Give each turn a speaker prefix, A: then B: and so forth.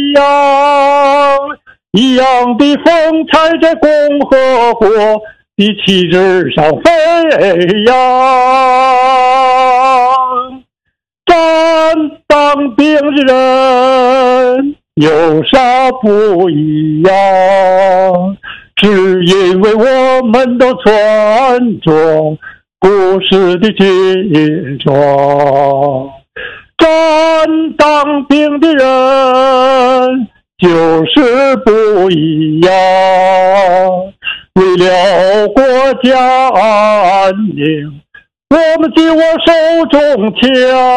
A: 一样的风采在共和国的旗帜上飞扬。站当兵的人有啥不一样？只因为我们都穿着故事的军装。站当兵的人就是不一样，为了国家安宁，我们举我手中枪。